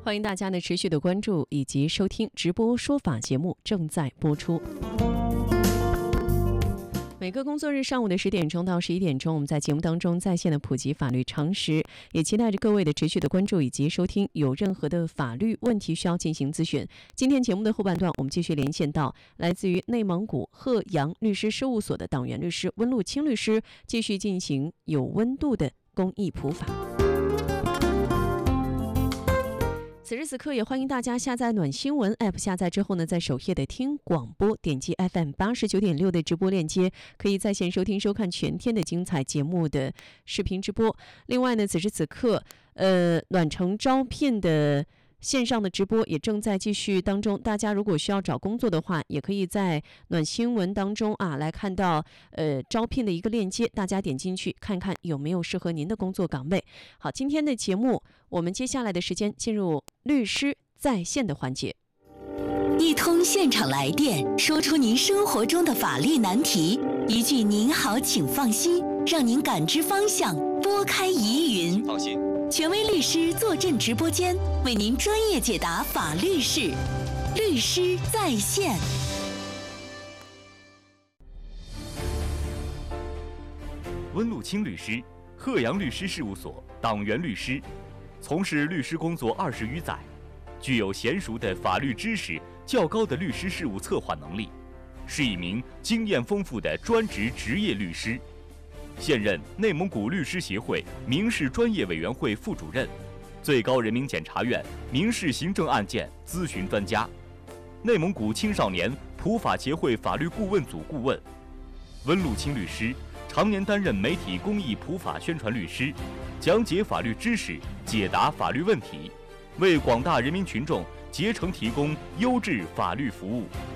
欢迎大家呢持续的关注以及收听直播说法节目正在播出。每个工作日上午的10点钟到11点钟，我们在节目当中在线的普及法律常识，也期待着各位的持续的关注以及收听。有任何的法律问题需要进行咨询，今天节目的后半段，我们继续连线到来自于内蒙古鹤阳律师事务所的党员律师温路清律师，继续进行有温度的公益普法。此时此刻也欢迎大家下载暖新闻 App， 下载之后呢，在首页的听广播点击 FM89.6 的直播链接，可以在线收听收看全天的精彩节目的视频直播。另外呢，此时此刻暖城招聘的线上的直播也正在继续当中，大家如果需要找工作的话，也可以在暖新闻当中来看到招聘的一个链接，大家点进去看看有没有适合您的工作岗位。好，今天的节目我们接下来的时间进入律师在线的环节。 一通现场来电，说出您生活中的法律难题，一句您好请放心，让您感知方向，拨开疑云。 放心， 权威律师坐镇直播间，为您专业解答法律事。律师在线。 温路清律师，鹤阳律师事务所党员律师，从事律师工作20余载，具有娴熟的法律知识、较高的律师事务策划能力，是一名经验丰富的专职职业律师。现任内蒙古律师协会民事专业委员会副主任，最高人民检察院民事行政案件咨询专家，内蒙古青少年普法协会法律顾问组顾问。温路清律师常年担任媒体公益普法宣传律师，讲解法律知识，解答法律问题，为广大人民群众竭诚提供优质法律服务。